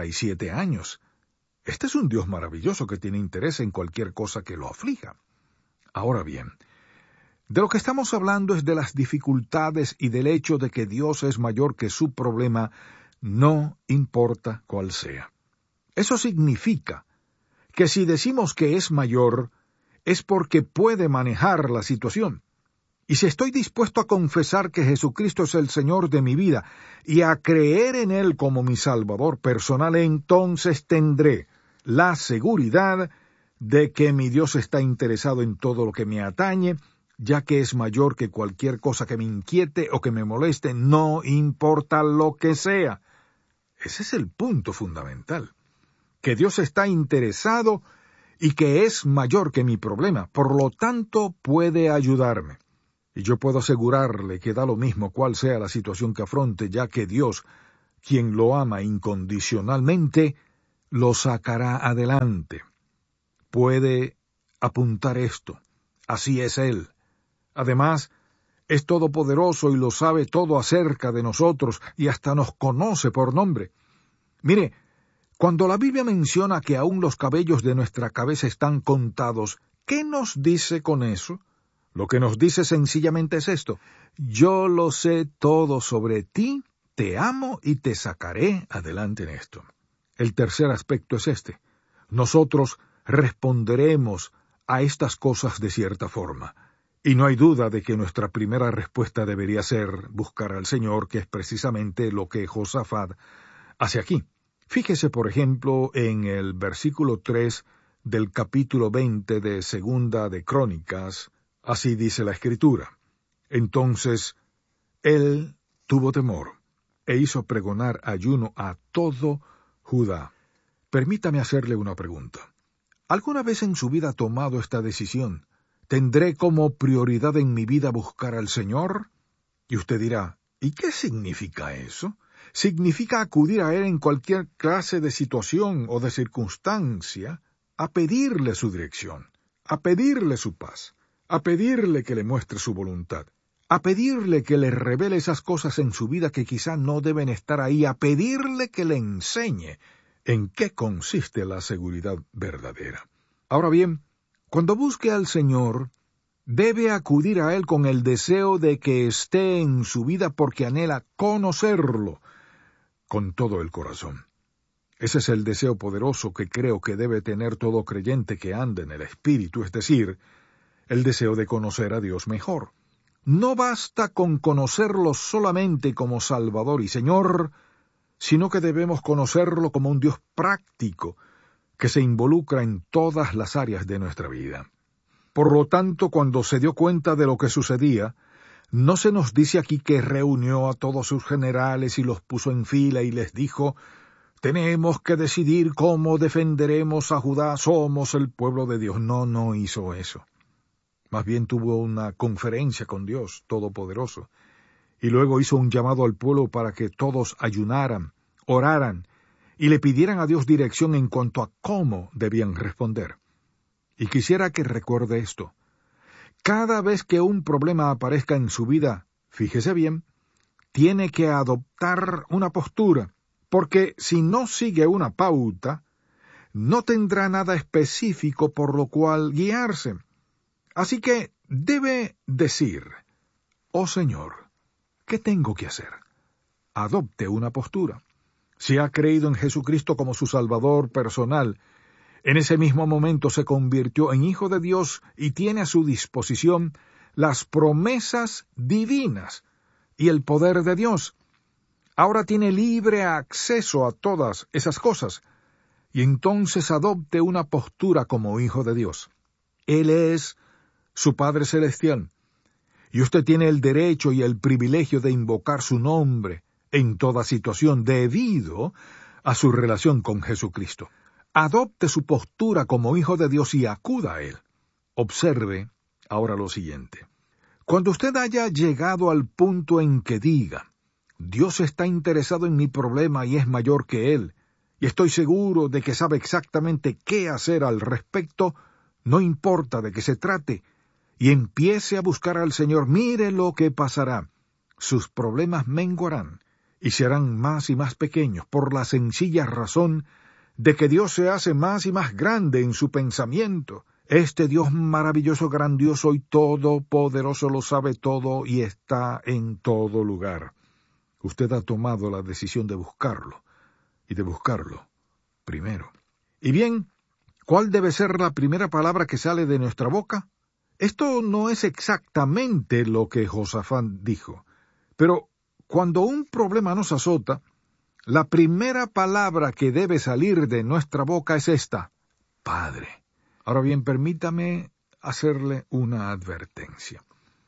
97 años. Este es un Dios maravilloso que tiene interés en cualquier cosa que lo aflija. Ahora bien, de lo que estamos hablando es de las dificultades y del hecho de que Dios es mayor que su problema, no importa cuál sea. Eso significa que si decimos que es mayor, es porque puede manejar la situación. Y si estoy dispuesto a confesar que Jesucristo es el Señor de mi vida y a creer en Él como mi Salvador personal, entonces tendré la seguridad de que mi Dios está interesado en todo lo que me atañe, ya que es mayor que cualquier cosa que me inquiete o que me moleste, no importa lo que sea. Ese es el punto fundamental, que Dios está interesado y que es mayor que mi problema, por lo tanto puede ayudarme. Y yo puedo asegurarle que da lo mismo cuál sea la situación que afronte, ya que Dios, quien lo ama incondicionalmente, lo sacará adelante. Puede apuntar esto. Así es Él. Además, es todopoderoso y lo sabe todo acerca de nosotros y hasta nos conoce por nombre. Mire, cuando la Biblia menciona que aún los cabellos de nuestra cabeza están contados, ¿qué nos dice con eso? Lo que nos dice sencillamente es esto: yo lo sé todo sobre ti, te amo y te sacaré adelante en esto. El tercer aspecto es este: nosotros responderemos a estas cosas de cierta forma. Y no hay duda de que nuestra primera respuesta debería ser buscar al Señor, que es precisamente lo que Josafat hace aquí. Fíjese, por ejemplo, en el versículo 3 del capítulo 20 de Segunda de Crónicas. Así dice la Escritura: entonces él tuvo temor e hizo pregonar ayuno a todo Judá. Permítame hacerle una pregunta. ¿Alguna vez en su vida ha tomado esta decisión? ¿Tendré como prioridad en mi vida buscar al Señor? Y usted dirá, ¿y qué significa eso? Significa acudir a Él en cualquier clase de situación o de circunstancia, a pedirle su dirección, a pedirle su paz, a pedirle que le muestre su voluntad, a pedirle que le revele esas cosas en su vida que quizá no deben estar ahí, a pedirle que le enseñe en qué consiste la seguridad verdadera. Ahora bien, cuando busque al Señor, debe acudir a Él con el deseo de que esté en su vida porque anhela conocerlo con todo el corazón. Ese es el deseo poderoso que creo que debe tener todo creyente que anda en el Espíritu, es decir, el deseo de conocer a Dios mejor. No basta con conocerlo solamente como Salvador y Señor, sino que debemos conocerlo como un Dios práctico, que se involucra en todas las áreas de nuestra vida. Por lo tanto, cuando se dio cuenta de lo que sucedía, no se nos dice aquí que reunió a todos sus generales y los puso en fila y les dijo: tenemos que decidir cómo defenderemos a Judá, somos el pueblo de Dios. No hizo eso. Más bien tuvo una conferencia con Dios Todopoderoso, y luego hizo un llamado al pueblo para que todos ayunaran, oraran, y le pidieran a Dios dirección en cuanto a cómo debían responder. Y quisiera que recuerde esto: cada vez que un problema aparezca en su vida, fíjese bien, tiene que adoptar una postura, porque si no sigue una pauta, no tendrá nada específico por lo cual guiarse. Así que debe decir: oh Señor, ¿qué tengo que hacer? Adopte una postura. Si ha creído en Jesucristo como su Salvador personal, en ese mismo momento se convirtió en hijo de Dios y tiene a su disposición las promesas divinas y el poder de Dios. Ahora tiene libre acceso a todas esas cosas, y entonces adopte una postura como hijo de Dios. Él es su Padre Celestial, y usted tiene el derecho y el privilegio de invocar su nombre en toda situación debido a su relación con Jesucristo. Adopte su postura como hijo de Dios y acuda a Él. Observe ahora lo siguiente. Cuando usted haya llegado al punto en que diga: Dios está interesado en mi problema y es mayor que Él, y estoy seguro de que sabe exactamente qué hacer al respecto, no importa de qué se trate, y empiece a buscar al Señor, mire lo que pasará. Sus problemas menguarán y serán más y más pequeños por la sencilla razón de que Dios se hace más y más grande en su pensamiento. Este Dios maravilloso, grandioso y todopoderoso lo sabe todo y está en todo lugar. Usted ha tomado la decisión de buscarlo, y de buscarlo primero. Y bien, ¿cuál debe ser la primera palabra que sale de nuestra boca? Esto no es exactamente lo que Josafat dijo, pero cuando un problema nos azota, la primera palabra que debe salir de nuestra boca es esta: Padre. Ahora bien, permítame hacerle una advertencia.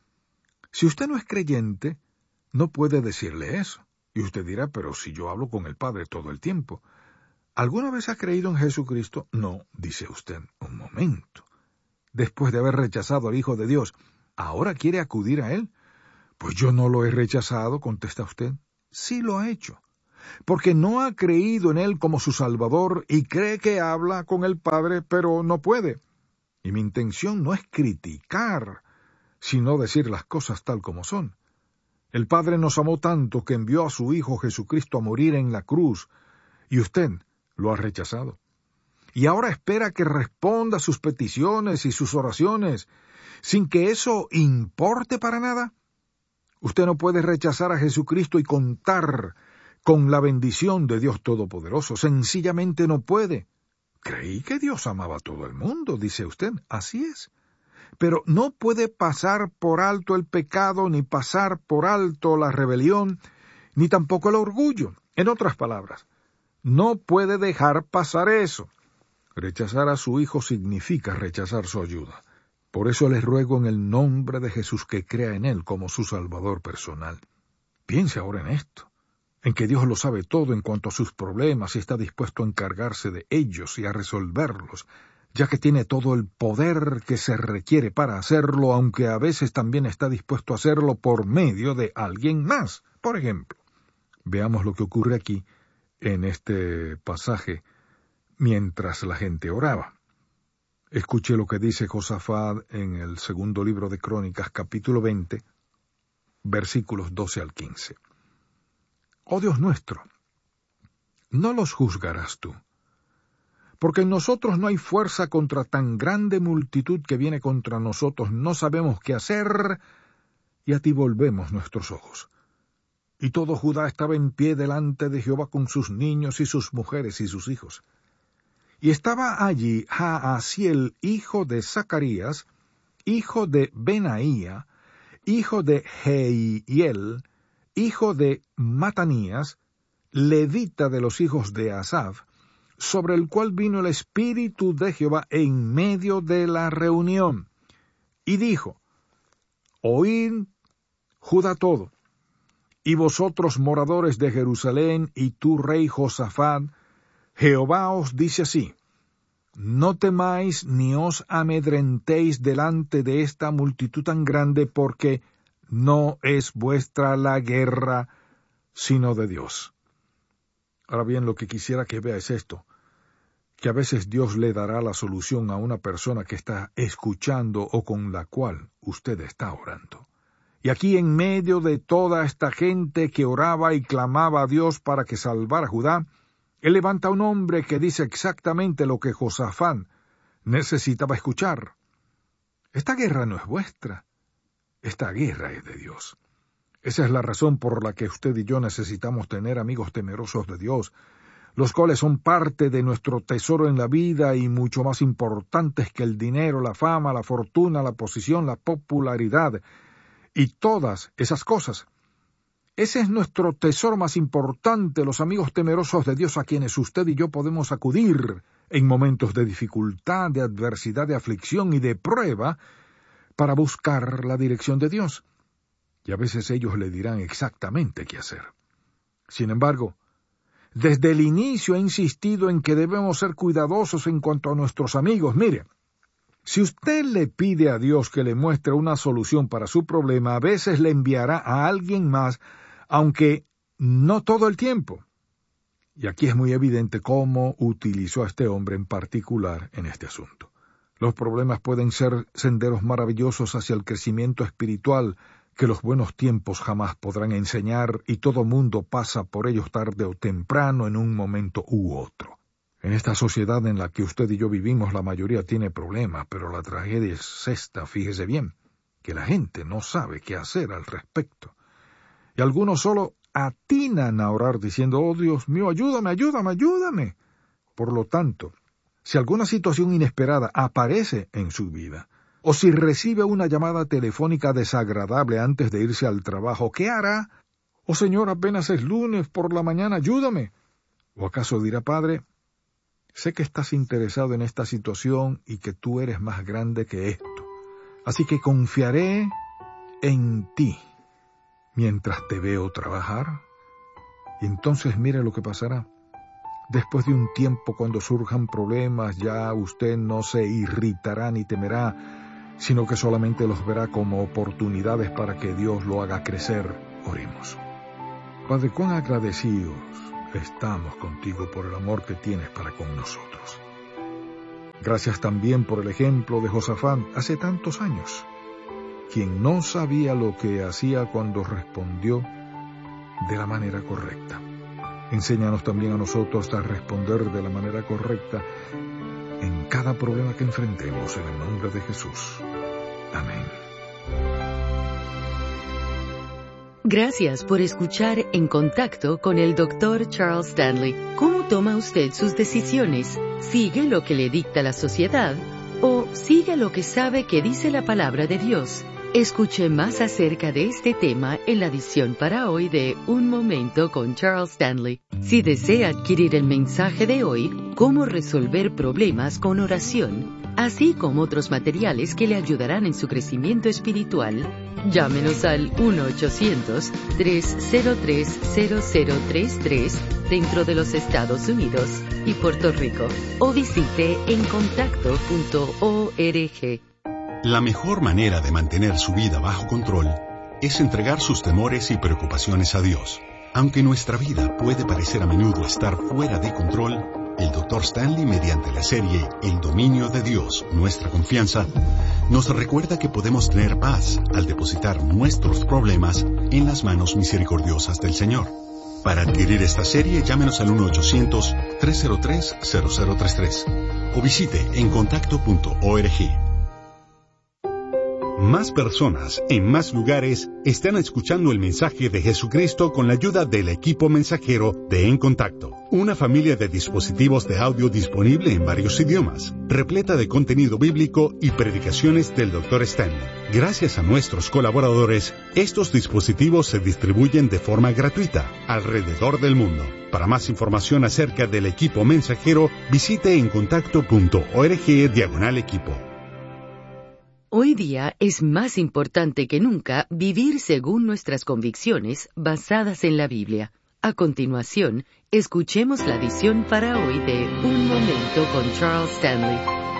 Si usted no es creyente, no puede decirle eso. Y usted dirá: pero si yo hablo con el Padre todo el tiempo. ¿Alguna vez ha creído en Jesucristo? No, dice usted. Un momento. Después de haber rechazado al Hijo de Dios, ¿Ahora quiere acudir a Él? Pues yo no lo he rechazado, contesta usted. Sí lo ha hecho, porque no ha creído en Él como su Salvador y cree que habla con el Padre, pero no puede. Y mi intención no es criticar, sino decir las cosas tal como son. El Padre nos amó tanto que envió a su Hijo Jesucristo a morir en la cruz, y usted lo ha rechazado. Y ahora espera que responda a sus peticiones y sus oraciones, sin que eso importe para nada. Usted no puede rechazar a Jesucristo y contar con la bendición de Dios Todopoderoso. Sencillamente no puede. Creí que Dios amaba a todo el mundo, dice usted. Así es. Pero no puede pasar por alto el pecado, ni pasar por alto la rebelión, ni tampoco el orgullo. En otras palabras, no puede dejar pasar eso. Rechazar a su Hijo significa rechazar su ayuda. Por eso les ruego en el nombre de Jesús que crea en Él como su Salvador personal. Piense ahora en esto, en que Dios lo sabe todo en cuanto a sus problemas y está dispuesto a encargarse de ellos y a resolverlos, ya que tiene todo el poder que se requiere para hacerlo, aunque a veces también está dispuesto a hacerlo por medio de alguien más. Por ejemplo, veamos lo que ocurre aquí en este pasaje mientras la gente oraba. Escuche lo que dice Josafat en el segundo libro de Crónicas, capítulo 20, versículos 12 al 15. Oh Dios nuestro, no los juzgarás tú, porque en nosotros no hay fuerza contra tan grande multitud que viene contra nosotros, no sabemos qué hacer, y a ti volvemos nuestros ojos. Y todo Judá estaba en pie delante de Jehová con sus niños y sus mujeres y sus hijos. Y estaba allí Jaasiel, hijo de Zacarías, hijo de Benaía, hijo de Jehiel, hijo de Matanías, levita de los hijos de Asaf, sobre el cual vino el Espíritu de Jehová en medio de la reunión. Y dijo, oíd, Judá todo, y vosotros moradores de Jerusalén, y tú rey Josafat, Jehová os dice así, no temáis ni os amedrentéis delante de esta multitud tan grande, porque no es vuestra la guerra, sino de Dios. Ahora bien, lo que quisiera que vea es esto, que a veces Dios le dará la solución a una persona que está escuchando o con la cual usted está orando. Y aquí en medio de toda esta gente que oraba y clamaba a Dios para que salvara a Judá, Él levanta a un hombre que dice exactamente lo que Josafat necesitaba escuchar. Esta guerra no es vuestra, esta guerra es de Dios. Esa es la razón por la que usted y yo necesitamos tener amigos temerosos de Dios, los cuales son parte de nuestro tesoro en la vida y mucho más importantes que el dinero, la fama, la fortuna, la posición, la popularidad y todas esas cosas. Ese es nuestro tesoro más importante, los amigos temerosos de Dios a quienes usted y yo podemos acudir en momentos de dificultad, de adversidad, de aflicción y de prueba para buscar la dirección de Dios. Y a veces ellos le dirán exactamente qué hacer. Sin embargo, desde el inicio he insistido en que debemos ser cuidadosos en cuanto a nuestros amigos. Mire, si usted le pide a Dios que le muestre una solución para su problema, a veces le enviará a alguien más, aunque no todo el tiempo. Y aquí es muy evidente cómo utilizó a este hombre en particular en este asunto. Los problemas pueden ser senderos maravillosos hacia el crecimiento espiritual que los buenos tiempos jamás podrán enseñar, y todo mundo pasa por ellos tarde o temprano en un momento u otro. En esta sociedad en la que usted y yo vivimos, la mayoría tiene problemas, pero la tragedia es esta, fíjese bien, que la gente no sabe qué hacer al respecto. Y algunos solo atinan a orar diciendo, oh Dios mío, ayúdame, ayúdame, ayúdame. Por lo tanto, si alguna situación inesperada aparece en su vida, o si recibe una llamada telefónica desagradable antes de irse al trabajo, ¿qué hará? Oh Señor, apenas es lunes por la mañana, ayúdame. ¿O acaso dirá, Padre, sé que estás interesado en esta situación y que tú eres más grande que esto, así que confiaré en ti mientras te veo trabajar? Y entonces mire lo que pasará. Después de un tiempo, cuando surjan problemas, ya usted no se irritará ni temerá, sino que solamente los verá como oportunidades para que Dios lo haga crecer. Oremos. Padre, cuán agradecidos estamos contigo por el amor que tienes para con nosotros. Gracias también por el ejemplo de Josafat hace tantos años, quien no sabía lo que hacía cuando respondió de la manera correcta. Enséñanos también a nosotros a responder de la manera correcta en cada problema que enfrentemos, en el nombre de Jesús. Amén. Gracias por escuchar En Contacto con el Dr. Charles Stanley. ¿Cómo toma usted sus decisiones? ¿Sigue lo que le dicta la sociedad o sigue lo que sabe que dice la palabra de Dios? Escuche más acerca de este tema en la edición para hoy de Un Momento con Charles Stanley. Si desea adquirir el mensaje de hoy, Cómo resolver problemas con oración, así como otros materiales que le ayudarán en su crecimiento espiritual, llámenos al 1-800-303-0033 dentro de los Estados Unidos y Puerto Rico, o visite encontacto.org. La mejor manera de mantener su vida bajo control es entregar sus temores y preocupaciones a Dios. Aunque nuestra vida puede parecer a menudo estar fuera de control, el Dr. Stanley, mediante la serie El dominio de Dios, nuestra confianza, nos recuerda que podemos tener paz al depositar nuestros problemas en las manos misericordiosas del Señor. Para adquirir esta serie, llámenos al 1-800-303-0033 o visite encontacto.org. Más personas, en más lugares, están escuchando el mensaje de Jesucristo con la ayuda del equipo mensajero de En Contacto. Una familia de dispositivos de audio disponible en varios idiomas, repleta de contenido bíblico y predicaciones del Dr. Stanley. Gracias a nuestros colaboradores, estos dispositivos se distribuyen de forma gratuita alrededor del mundo. Para más información acerca del equipo mensajero, visite encontacto.org/equipo. Hoy día es más importante que nunca vivir según nuestras convicciones basadas en la Biblia. A continuación, escuchemos la edición para hoy de Un Momento con Charles Stanley.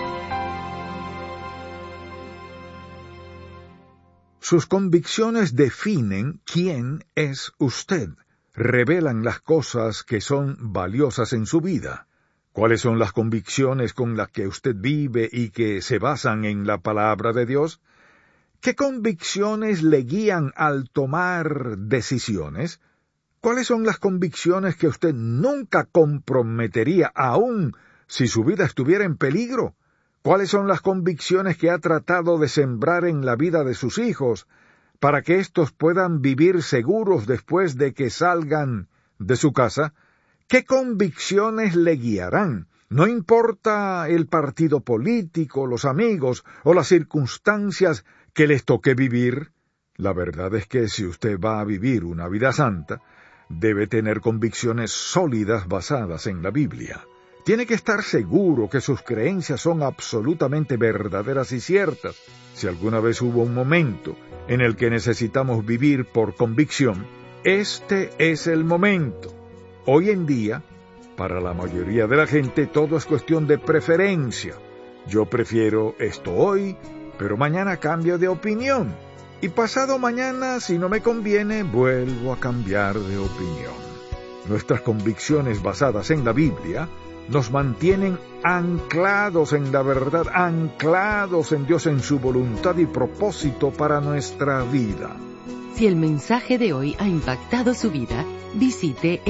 Sus convicciones definen quién es usted, revelan las cosas que son valiosas en su vida. ¿Cuáles son las convicciones con las que usted vive y que se basan en la palabra de Dios? ¿Qué convicciones le guían al tomar decisiones? ¿Cuáles son las convicciones que usted nunca comprometería aún si su vida estuviera en peligro? ¿Cuáles son las convicciones que ha tratado de sembrar en la vida de sus hijos para que éstos puedan vivir seguros después de que salgan de su casa? ¿Qué convicciones le guiarán? No importa el partido político, los amigos o las circunstancias que les toque vivir. La verdad es que si usted va a vivir una vida santa, debe tener convicciones sólidas basadas en la Biblia. Tiene que estar seguro que sus creencias son absolutamente verdaderas y ciertas. Si alguna vez hubo un momento en el que necesitamos vivir por convicción, este es el momento. Hoy en día, para la mayoría de la gente, todo es cuestión de preferencia. Yo prefiero esto hoy, pero mañana cambio de opinión. Y pasado mañana, si no me conviene, vuelvo a cambiar de opinión. Nuestras convicciones basadas en la Biblia nos mantienen anclados en la verdad, anclados en Dios, en su voluntad y propósito para nuestra vida. Si el mensaje de hoy ha impactado su vida, visite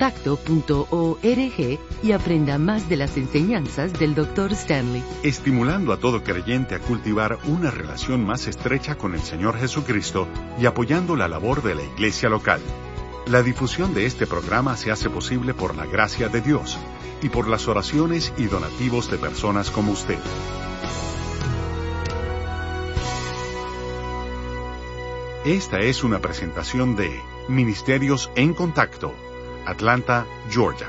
encontacto.org y aprenda más de las enseñanzas del Dr. Stanley. Estimulando a todo creyente a cultivar una relación más estrecha con el Señor Jesucristo y apoyando la labor de la iglesia local. La difusión de este programa se hace posible por la gracia de Dios y por las oraciones y donativos de personas como usted. Esta es una presentación de Ministerios en Contacto, Atlanta, Georgia.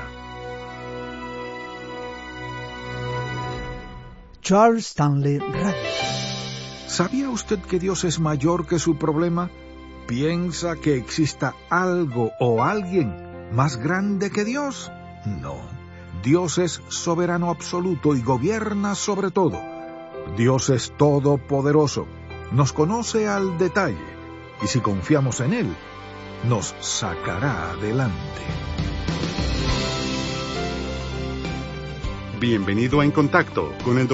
Charles Stanley Radio. ¿Sabía usted que Dios es mayor que su problema? ¿Piensa que exista algo o alguien más grande que Dios? No. Dios es soberano absoluto y gobierna sobre todo. Dios es todopoderoso, nos conoce al detalle, y si confiamos en Él, nos sacará adelante. Bienvenido a En Contacto con el